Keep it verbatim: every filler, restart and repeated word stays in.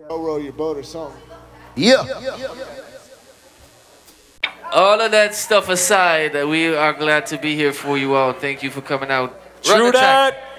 row your boat or something. Yeah. All of that stuff aside, we are glad to be here for you all. Thank you for coming out. Run True the track. that.